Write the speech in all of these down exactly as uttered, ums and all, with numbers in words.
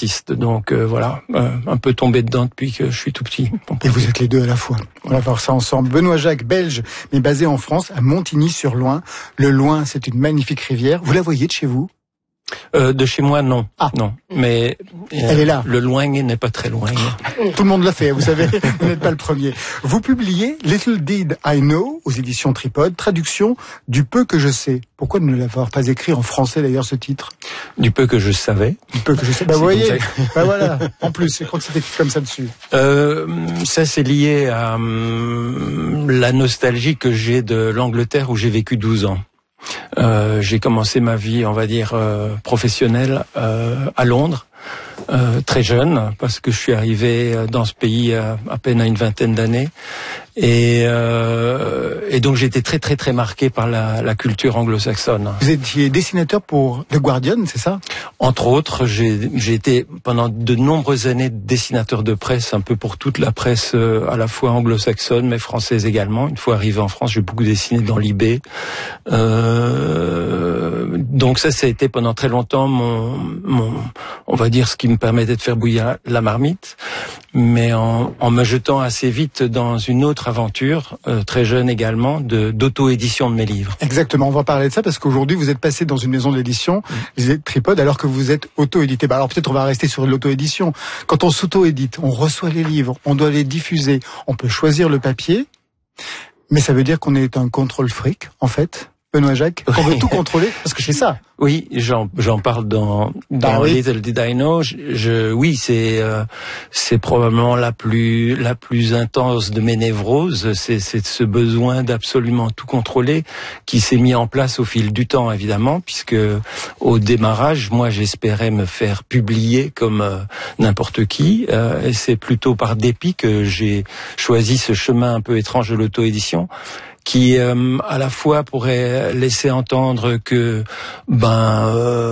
artiste. Donc euh, voilà, euh, un peu tombé dedans depuis que je suis tout petit. Et vous êtes les deux à la fois. On va voir ça ensemble. Benoît Jacques, belge, mais basé en France, à Montigny-sur-Loing. Le Loing, c'est une magnifique rivière. Vous la voyez de chez vous? Euh, de chez moi, non. Ah. Non. Mais euh, elle est là. Le loin n'est pas très loin. Tout le monde l'a fait, vous savez, vous n'êtes pas le premier. Vous publiez Little Did I Know aux éditions Tripod, traduction du peu que je sais. Pourquoi ne l'avoir pas écrit en français d'ailleurs ce titre? Du peu que je savais. Du peu que je sais. Bah vous voyez, bah voilà. En plus, je crois que c'était écrit comme ça dessus. Euh, ça c'est lié à hum, la nostalgie que j'ai de l'Angleterre où j'ai vécu douze ans. Euh, j'ai commencé ma vie, on va dire, euh, professionnelle euh, à Londres, euh, très jeune, parce que je suis arrivé dans ce pays à, à peine à une vingtaine d'années. Et, euh, et donc j'ai été très très très marqué par la, la culture anglo-saxonne. Vous étiez dessinateur pour The Guardian, c'est ça? Entre autres, j'ai, j'ai été pendant de nombreuses années dessinateur de presse, un peu pour toute la presse euh, à la fois anglo-saxonne mais française également. Une fois arrivé en France, j'ai beaucoup dessiné dans l'I B. Euh, donc ça, ça a été pendant très longtemps mon, mon, on va dire ce qui me permettait de faire bouillir la marmite. Mais en, en me jetant assez vite dans une autre aventure, euh, très jeune également, de, d'auto-édition de mes livres. Exactement, on va parler de ça parce qu'aujourd'hui vous êtes passé dans une maison d'édition, les Tripod, alors que vous êtes auto-édité. Bah alors peut-être on va rester sur l'auto-édition. Quand on s'auto-édite, on reçoit les livres, on doit les diffuser, on peut choisir le papier, mais ça veut dire qu'on est un contrôle fric, en fait, Benoît Jacques, qu'on veut tout contrôler, parce que c'est ça. Oui, j'en j'en parle dans dans ah oui. Little Did I Know. Je, je oui, c'est euh, c'est probablement la plus la plus intense de mes névroses. C'est c'est ce besoin d'absolument tout contrôler qui s'est mis en place au fil du temps, évidemment, puisque au démarrage, moi, j'espérais me faire publier comme euh, n'importe qui. Euh, et c'est plutôt par dépit que j'ai choisi ce chemin un peu étrange de l'auto-édition, qui euh, à la fois pourrait laisser entendre que ben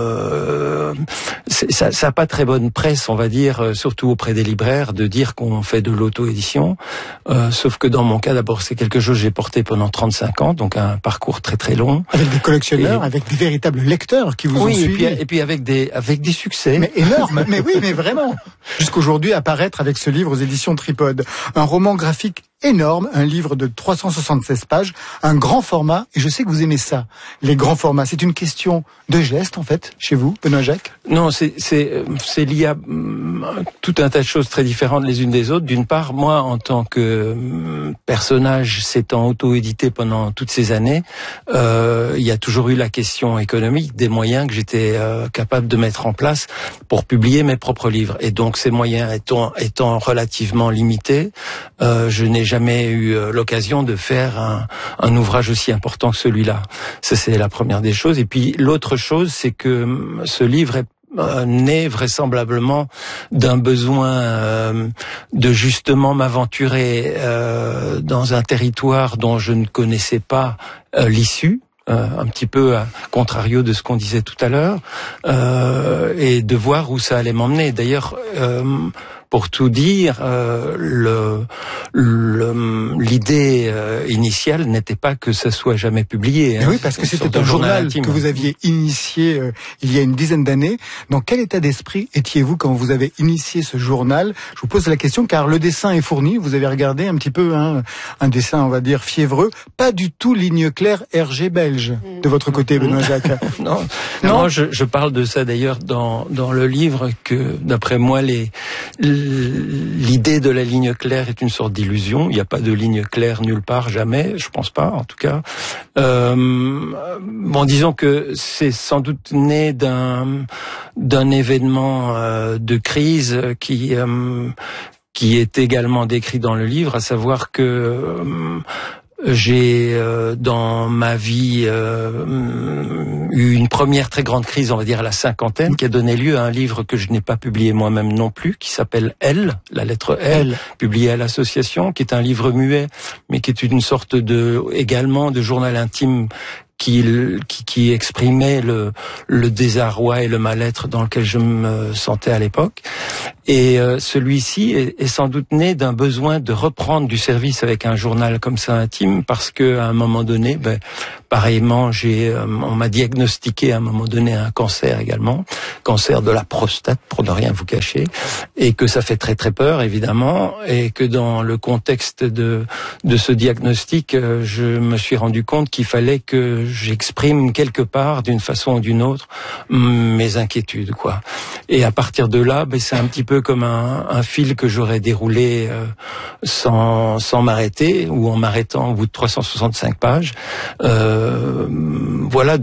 euh, ça ça a pas très bonne presse, on va dire, surtout auprès des libraires, de dire qu'on fait de l'auto-édition. Euh, sauf que dans mon cas, d'abord, c'est quelque chose que j'ai porté pendant trente-cinq ans, donc un parcours très très long. Avec des collectionneurs, et... avec des véritables lecteurs qui vous oui, ont suivi. Oui, et puis, et puis avec des avec des succès. Mais énorme, mais oui, mais vraiment. Jusqu'aujourd'hui, apparaître avec ce livre aux éditions Tripod, un roman graphique énorme, un livre de trois cent soixante-seize pages, un grand format, et je sais que vous aimez ça, les grands formats. C'est une question de geste, en fait, chez vous, Benoît Jacques? Non, c'est c'est c'est lié à tout un tas de choses très différentes les unes des autres. D'une part, moi, en tant que personnage s'étant auto-édité pendant toutes ces années, euh, il y a toujours eu la question économique, des moyens que j'étais euh, capable de mettre en place pour publier mes propres livres. Et donc, ces moyens étant, étant relativement limités, euh, je n'ai jamais eu l'occasion de faire un, un ouvrage aussi important que celui-là. Ça, c'est la première des choses. Et puis, l'autre chose, c'est que ce livre est euh, né vraisemblablement d'un besoin euh, de justement m'aventurer euh, dans un territoire dont je ne connaissais pas euh, l'issue. Euh, un petit peu à contrario de ce qu'on disait tout à l'heure, euh, et de voir où ça allait m'emmener. D'ailleurs, euh, pour tout dire, euh, le, le, l'idée euh, initiale n'était pas que ça soit jamais publié. Hein. Oui, parce que c'était un journal, journal que vous aviez initié euh, il y a une dizaine d'années. Dans quel état d'esprit étiez-vous quand vous avez initié ce journal? Je vous pose la question car le dessin est fourni. Vous avez regardé un petit peu hein, un dessin, on va dire, fiévreux. Pas du tout ligne claire R G belge de votre côté, Benoît Jacques. non, non, non je, je parle de ça d'ailleurs dans, dans le livre, que d'après moi, les... l'idée de la ligne claire est une sorte d'illusion. Il n'y a pas de ligne claire nulle part, jamais. Je pense pas, en tout cas. Euh, bon, disons que c'est sans doute né d'un d'un événement euh, de crise qui euh, qui est également décrit dans le livre, à savoir que euh, j'ai euh, dans ma vie euh, eu une première très grande crise, on va dire à la cinquantaine, qui a donné lieu à un livre que je n'ai pas publié moi-même non plus, qui s'appelle L, la lettre L, L, publié à l'association, qui est un livre muet, mais qui est une sorte de également de journal intime qui, qui, qui exprimait le, le désarroi et le mal-être dans lequel je me sentais à l'époque. Et euh, celui-ci est, est sans doute né d'un besoin de reprendre du service avec un journal comme ça intime, parce que à un moment donné, ben, pareillement, j'ai, euh, on m'a diagnostiqué à un moment donné un cancer également, cancer de la prostate pour ne rien vous cacher, et que ça fait très très peur évidemment, et que dans le contexte de de ce diagnostic, euh, je me suis rendu compte qu'il fallait que j'exprime quelque part, d'une façon ou d'une autre, mes inquiétudes, quoi. Et à partir de là, ben, c'est un petit peu comme un, un fil que j'aurais déroulé euh, sans sans m'arrêter, ou en m'arrêtant au bout de trois cent soixante-cinq pages. Euh, voilà,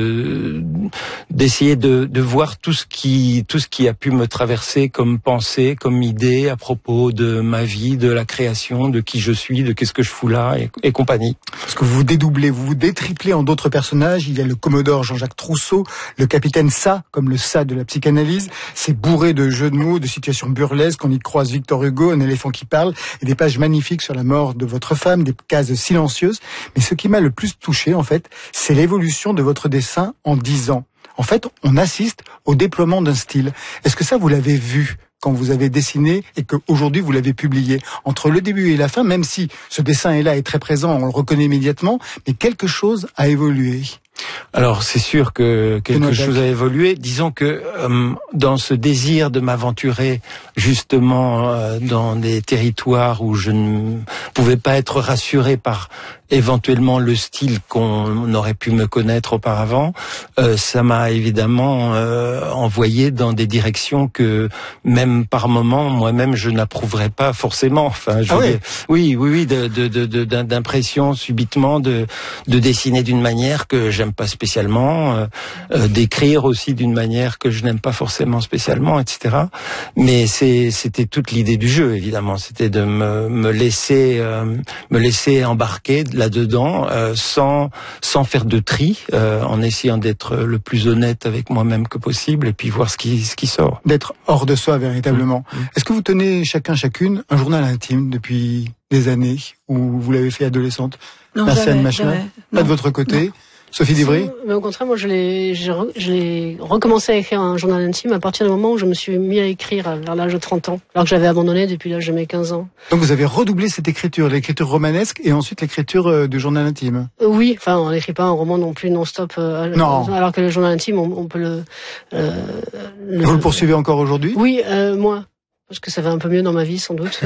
de d'essayer de, de voir tout ce qui tout ce qui a pu me traverser comme pensée, comme idée à propos de ma vie, de la création, de qui je suis, de qu'est-ce que je fous là et, et compagnie. Parce que vous vous dédoublez, vous vous détriplez en d'autres personnages. Il y a le commodore Jean-Jacques Trousseau, le capitaine Ça, comme le Ça de la psychanalyse. C'est bourré de jeux de mots, de situations burlesques. On y croise Victor Hugo, un éléphant qui parle, et des pages magnifiques sur la mort de votre femme, des cases silencieuses. Mais ce qui m'a le plus touché, en fait, c'est l'évolution de votre dessin en dix ans. En fait, on assiste au déploiement d'un style. Est-ce que ça, vous l'avez vu quand vous avez dessiné et qu'aujourd'hui vous l'avez publié? Entre le début et la fin, même si ce dessin est là, est très présent, on le reconnaît immédiatement, mais quelque chose a évolué. Alors c'est sûr que quelque chose a évolué. Disons que euh, dans ce désir de m'aventurer justement euh, dans des territoires où je ne pouvais pas être rassuré par éventuellement le style qu'on aurait pu me connaître auparavant, euh, ça m'a évidemment euh, envoyé dans des directions que même par moments moi-même je n'approuverais pas forcément. Enfin, je ah oui. Dire, oui, oui, oui, de, de, de, de, d'impression subitement de, de dessiner d'une manière que j'aime pas spécialement, euh, euh, d'écrire aussi d'une manière que je n'aime pas forcément spécialement, et cetera. Mais c'est, c'était toute l'idée du jeu, évidemment. C'était de me, me laisser, euh, me laisser embarquer là-dedans, euh, sans, sans faire de tri, euh, en essayant d'être le plus honnête avec moi-même que possible, et puis voir ce qui, ce qui sort. D'être hors de soi, véritablement. Mmh. Est-ce que vous tenez chacun, chacune, un journal intime depuis des années, ou vous l'avez fait adolescente? Non, Marciane Machelin, pas de votre côté? Non. Sophie Divry? Mais au contraire, moi, je l'ai, j'ai, je l'ai recommencé à écrire un journal intime à partir du moment où je me suis mis à écrire vers l'âge de trente ans, alors que j'avais abandonné depuis l'âge de mes quinze ans. Donc vous avez redoublé cette écriture, l'écriture romanesque et ensuite l'écriture euh, du journal intime? euh, Oui, enfin, on n'écrit pas un roman non plus non-stop. Euh, non. Alors que le journal intime, on, on peut le, euh, le... Vous le poursuivez encore aujourd'hui? Oui, euh, moi. Parce que ça va un peu mieux dans ma vie, sans doute.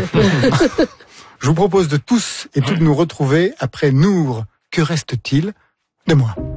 Je vous propose de tous et toutes nous retrouver après Nour. Que reste-t-il de moi?